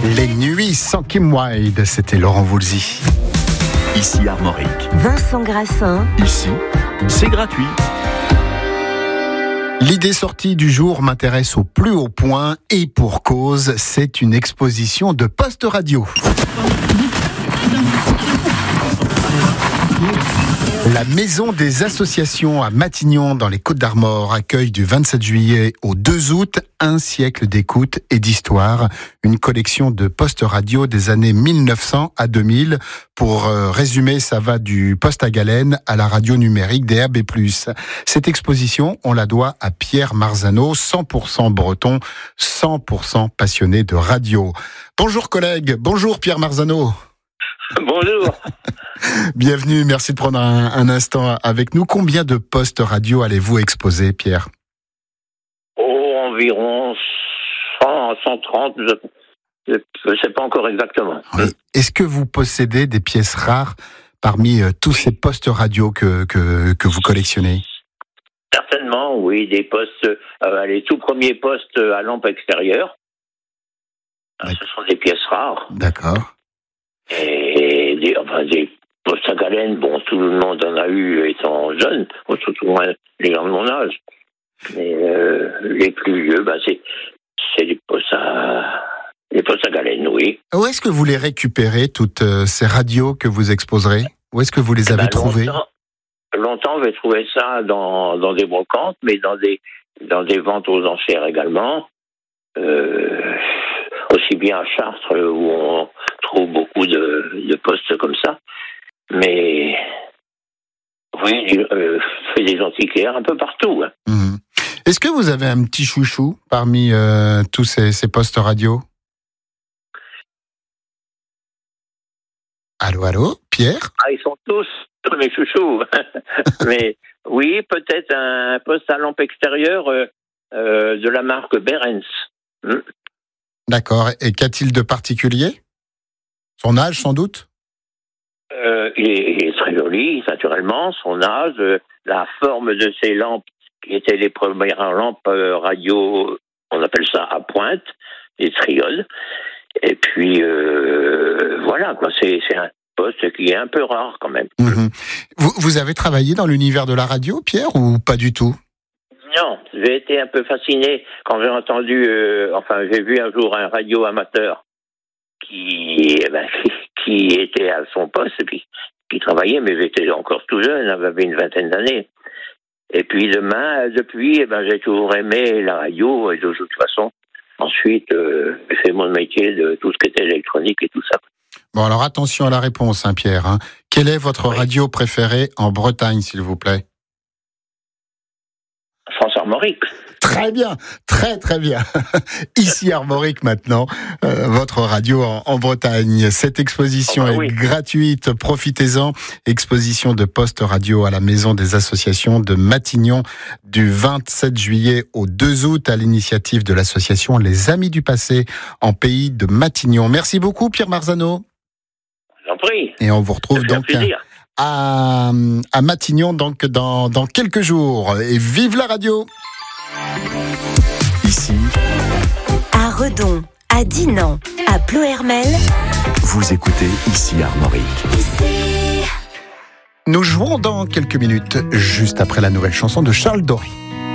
Les nuits sans Kim Wilde, c'était Laurent Voulzy. Ici Armorique. Vincent Grassin. Ici, c'est gratuit. L'idée sortie du jour m'intéresse au plus haut point et pour cause, c'est une exposition de Poste Radio. La Maison des Associations à Matignon dans les Côtes-d'Armor accueille du 27 juillet au 2 août un siècle d'écoute et d'histoire, une collection de postes radio des années 1900 à 2000. Pour résumer, ça va du poste à galène à la radio numérique DAB+. Cette exposition, on la doit à Pierre Marzano, 100% breton, 100% passionné de radio. Bonjour collègue, bonjour Pierre Marzano. Bonjour. Bienvenue, merci de prendre un instant avec nous. Combien de postes radio allez-vous exposer, Pierre ? Environ 100, 130, je ne sais pas encore exactement. Oui. Est-ce que vous possédez des pièces rares parmi tous ces postes radio que vous collectionnez ? Certainement, oui, des postes, les tout premiers postes à lampe extérieure. Ce sont des pièces rares. D'accord. Et des postes à galène, bon, tout le monde en a eu étant jeune, surtout moi, les gens de mon âge. Mais les plus vieux, c'est des postes à galène, oui. Où est-ce que vous les récupérez, toutes ces radios que vous exposerez ? Où est-ce que vous les avez trouvées ? Longtemps, j'ai trouvé ça dans des brocantes, mais dans des ventes aux enchères également. Aussi bien à Chartres, où on trouve beaucoup de postes comme ça. Mais oui, fait des antiquaires un peu partout. Hein. Mmh. Est-ce que vous avez un petit chouchou parmi tous ces postes radio ? Allô, Pierre ? Ils sont tous mes chouchous. Mais oui, peut-être un poste à lampe extérieure de la marque Behrens. D'accord. Et qu'a-t-il de particulier ? Son âge, sans doute ? Il est très joli, naturellement. Son âge, la forme de ses lampes, qui étaient les premières lampes radio, on appelle ça à pointe, des triodes. Et puis, voilà, quoi. C'est un poste qui est un peu rare, quand même. Mmh. Vous avez travaillé dans l'univers de la radio, Pierre, ou pas du tout ? Non, j'ai été un peu fasciné quand j'ai entendu, j'ai vu un jour un radio amateur qui était à son poste et puis qui travaillait, mais j'étais encore tout jeune, j'avais une vingtaine d'années. Et puis depuis, j'ai toujours aimé la radio et de toute façon, ensuite, j'ai fait mon métier de tout ce qui était électronique et tout ça. Bon, alors attention à la réponse, Pierre. Quelle est votre radio préférée en Bretagne, s'il vous plaît ? France Armorique. Très bien, très très bien. Ici Armorique maintenant, votre radio en Bretagne. Cette exposition est gratuite, profitez-en. Exposition de postes radio à la Maison des Associations de Matignon du 27 juillet au 2 août à l'initiative de l'association Les Amis du Passé en pays de Matignon. Merci beaucoup Pierre Marzano. J'en prie. Et on vous retrouve donc à Matignon donc dans quelques jours. Et vive la radio! Ici, À Redon, à Dinan, à Ploërmel. vous écoutez Ici Armorique. Ici. Nous jouons dans quelques minutes, juste après la nouvelle chanson de Charles Doré.